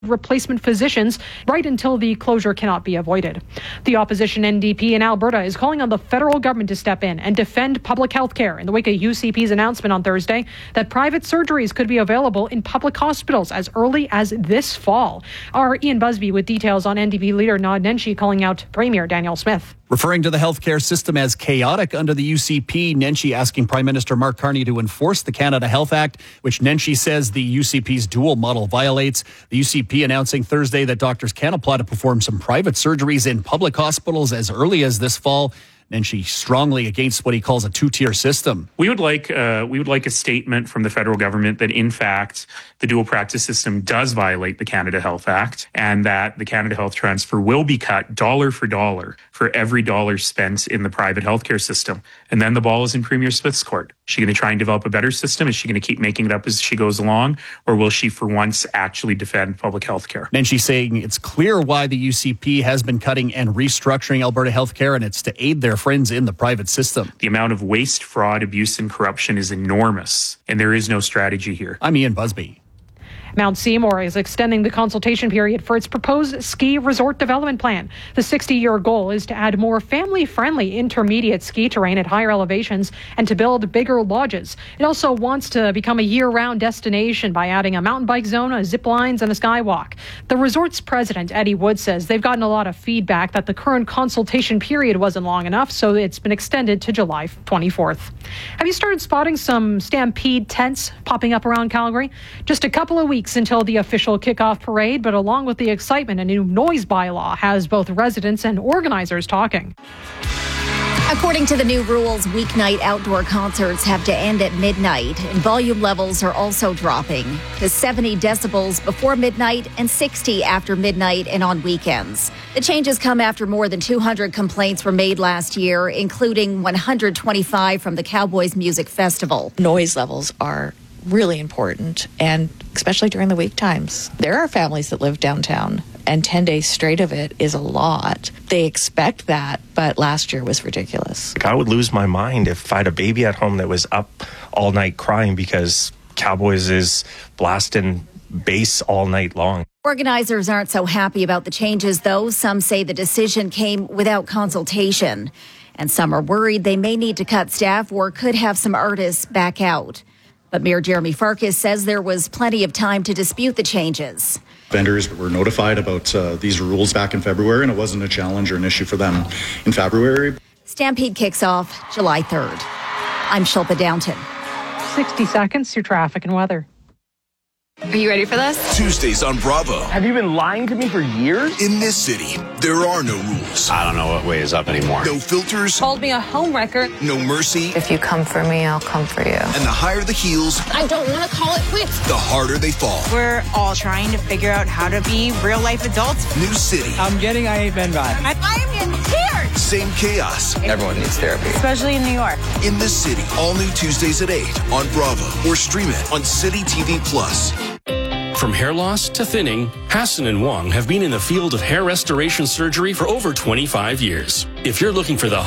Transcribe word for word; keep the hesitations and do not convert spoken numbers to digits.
replacement physicians right until the closure cannot be avoided. The opposition N D P in Alberta is calling on the federal government to step in and defend public health care in the wake of U C P's announcement on Thursday that private surgeries could be available in public hospitals as early as this fall. Our Ian Busby with details on N D P leader Naheed Nenshi calling out Premier Danielle Smith. Referring to the healthcare system as chaotic under the U C P, Nenshi asking Prime Minister Mark Carney to enforce the Canada Health Act, which Nenshi says the U C P's dual model violates. The U C P announcing Thursday that doctors can apply to perform some private surgeries in public hospitals as early as this fall. Nenshi strongly against what he calls a two-tier system. We would like uh, we would like a statement from the federal government that, in fact, the dual practice system does violate the Canada Health Act and that the Canada Health Transfer will be cut dollar for dollar for every dollar spent in the private healthcare system. And then the ball is in Premier Smith's court. Is she going to try and develop a better system? Is she going to keep making it up as she goes along? Or will she, for once, actually defend public health care? Nenshi saying it's clear why the U C P has been cutting and restructuring Alberta healthcare, and it's to aid their friends in the private system. The amount of waste, fraud, abuse, and corruption is enormous, and there is no strategy here. I'm Ian Busby. Mount Seymour is extending the consultation period for its proposed ski resort development plan. The sixty-year goal is to add more family-friendly intermediate ski terrain at higher elevations and to build bigger lodges. It also wants to become a year-round destination by adding a mountain bike zone, a zip lines, and a skywalk. The resort's president, Eddie Wood, says they've gotten a lot of feedback that the current consultation period wasn't long enough, so it's been extended to July twenty-fourth. Have you started spotting some Stampede tents popping up around Calgary? Just a couple of weeks until the official kickoff parade, but along with the excitement, a new noise bylaw has both residents and organizers talking. According to the new rules, weeknight outdoor concerts have to end at midnight, and volume levels are also dropping to seventy decibels before midnight and sixty after midnight and on weekends. The changes come after more than two hundred complaints were made last year, including one hundred twenty-five from the Cowboys Music Festival. Noise levels are really important, and especially during the week times. There are families that live downtown, and ten days straight of it is a lot. They expect that, but last year was ridiculous. I would lose my mind if I had a baby at home that was up all night crying because Cowboys is blasting bass all night long. Organizers aren't so happy about the changes, though. Some say the decision came without consultation, and some are worried they may need to cut staff or could have some artists back out. But Mayor Jeremy Farkas says there was plenty of time to dispute the changes. Vendors were notified about uh, these rules back in February, and it wasn't a challenge or an issue for them in February. Stampede kicks off July third. I'm Shilpa Downton. sixty seconds to traffic and weather. Are you ready for this? Tuesdays on Bravo. Have you been lying to me for years? In this city, there are no rules. I don't know what way is up anymore. No filters. Called me a homewrecker. No mercy. If you come for me, I'll come for you. And the higher the heels, I don't want to call it quits. The harder they fall. We're all trying to figure out how to be real-life adults. New city. I'm getting I Hate Men vibe. I, I'm in tears. Same chaos. Everyone needs therapy. Especially in New York. In this city, all new Tuesdays at eight on Bravo. Or stream it on City T V Plus. From hair loss to thinning, Hassan and Wong have been in the field of hair restoration surgery for over twenty-five years. If you're looking for the